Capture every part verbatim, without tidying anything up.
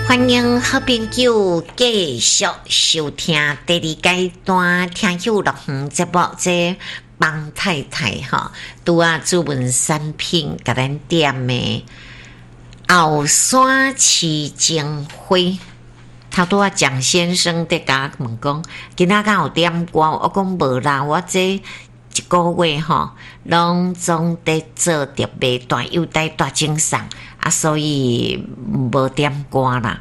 欢迎好朋友继续收听第二阶段听友乐园节目，这帮太太哈，拄啊主文产品甲咱点的后山市情花。头拄啊蒋先生伫甲我问讲，今仔敢有点歌？我讲无啦，我这一个月吼，拢总伫做特别段优待大精神啊，所以无点歌啦。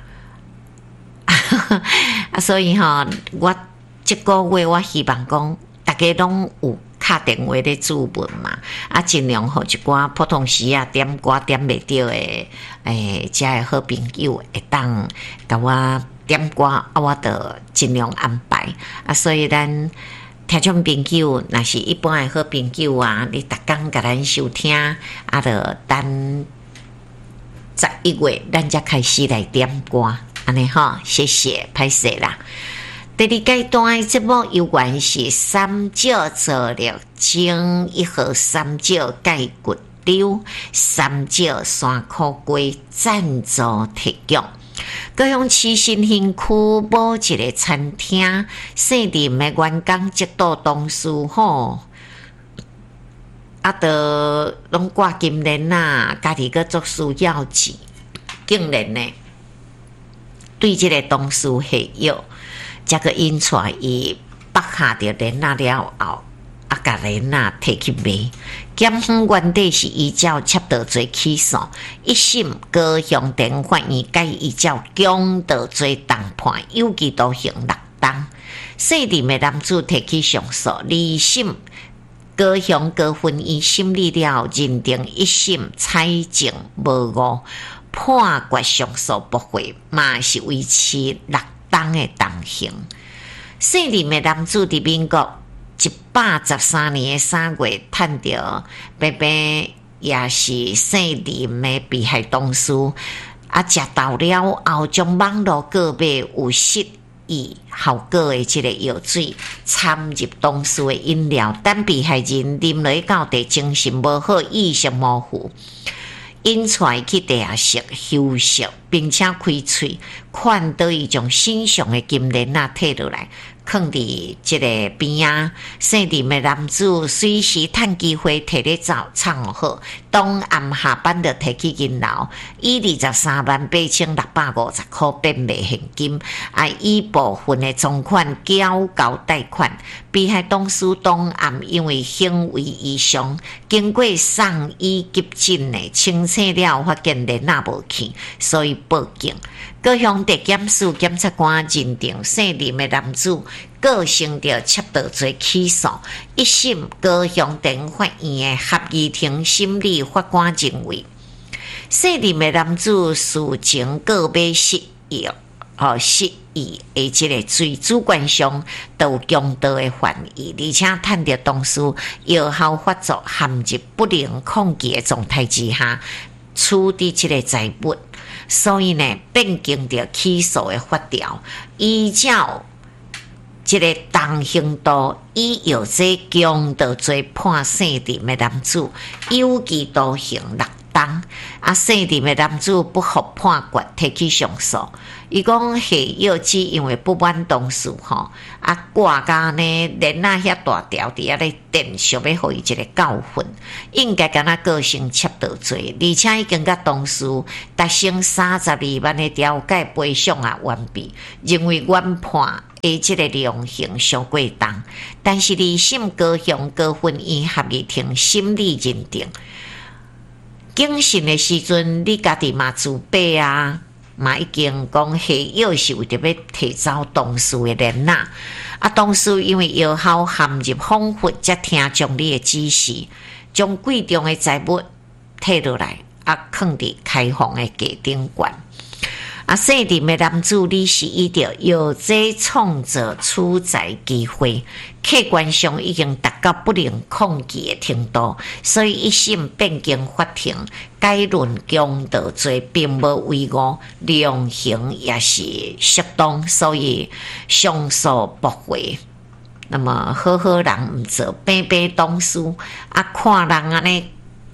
啊，所以吼，我这个月我希望讲，大家拢有敲电话咧主文嘛，啊，尽量互一寡普通时啊点歌点袂着诶，诶，遮诶好朋友会当甲我点歌，啊，我着尽量安排啊，所以咱。听众朋友，若是一般的好朋友啊，你逐工甲咱收听，啊，着等十一月咱才开始来点歌，安尼吼，谢谢，歹势啦。第二阶段的节目有关是三角做了精一号三角盖骨溜，三角山苦龟赞助提供。高雄市新兴区某一个餐厅，姓林的员工接到同事吼，啊，得拢挂金链啊，家己个做需要钱，竟然呢，对这个同事下药，这个引出来伊绑下着链啊了后，啊，甲链啊摕去卖。检方原底是依照窃盗罪起诉，一审高雄地法院改依照强盗罪重判有期徒刑六档。姓林的男子提起上诉，二审高雄高分院审理了后，认定一审采证无误，判决上诉驳回，嘛是维持六档的重刑。姓林的男子伫民国一百十三年的三月，趁着白白也是姓林的被害同事，啊，食到了后，将网络购买有失忆效果的这个药水掺入同事的饮料，等被害人啉落到地，精神无好，意识模糊，引出来去地下室休息，并且开喙，看到伊将身上的金链啊摕落来。放伫即个边啊，姓林的男子随时趁机会摕咧走，藏好。当暗下班就摕去银楼，以二十三万八千六百五十块变卖现金，啊，以部分的赃款缴交贷款。被害当事当暗因为行为异常，经过送医急诊的清醒了，发现链仔无去，所以报警。高雄地检署检察官认定姓林的男子构成着窃盗罪起诉，一审高雄地法院的合议庭审理法官认为，姓林的男子事情购买失忆、哦失忆的这个罪，主观上都有强盗的犯意，而且趁着同事药效发作，陷入不能控制的状态之下，处理这个财物。所以呢，变更着起诉的法条，依照这个重刑度，以有这强盗罪判姓林的男子有期徒刑六档。啊，姓林的男子不服判决，提起上诉。伊讲下药只因为不满同事吼，啊挂甲呢链仔遐大条伫遐咧电，想要互伊一个教训，应该敢若构成窃盗罪，而且已经甲同事达成三十二万的调解赔偿啊完毕，认为原判的即个量刑上过重，但是二审高雄高分院合议庭审理认定，警讯的时阵你家己嘛自备啊。嘛已经讲下药是为着要提走同事的链仔，啊，同事因为药效陷入恍惚，才听从你的指示，将贵重的财物摕落来，啊，放伫开放的价顶悬。啊，姓林的男子你是依照有这创造处财机会，客观上已经达到不能控制的程度，所以一审变更法庭，该论强盗罪并无违误，量刑也是适当，所以上诉驳回。那么好好人毋做，白白当事，啊，看人安尼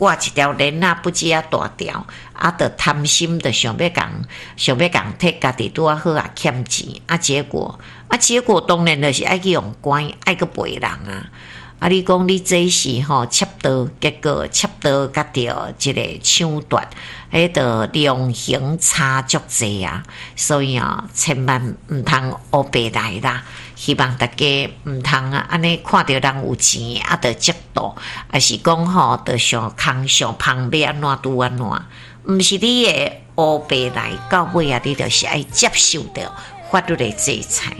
挂一条链啊，不止啊大条，啊，着贪心，着想要共想要共摕家己拄啊好啊欠钱，啊结果啊结果当然着是爱去用关，爱去赔人啊。啊！你讲你这是吼切刀，结果切刀甲着一个抢夺，迄个量刑差足济啊！所以啊，千万毋通乌白来啦。希望大家毋通啊，安尼看到人有钱啊，着嫉妒，还是讲吼，着上空上旁要安怎拄安怎？毋是你的乌白来，到尾啊，你着是爱接受着法律的制裁。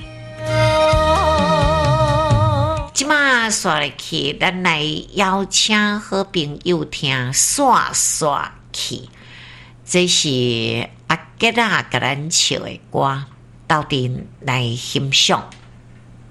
即马刷入去，咱来邀请好朋友听刷刷去，这是阿吉啊甲咱唱的歌，到底来欣赏。